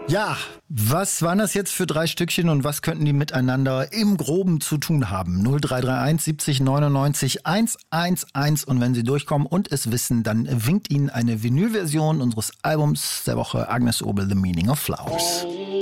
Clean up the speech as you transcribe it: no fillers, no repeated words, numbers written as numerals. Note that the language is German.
Ja, was waren das jetzt für 3 Stückchen und was könnten die miteinander im Groben zu tun haben? 0331 70 99 111 und wenn Sie durchkommen und es wissen, dann winkt Ihnen eine Vinylversion unseres Albums der Woche Agnes Obel, The Meaning of Flowers.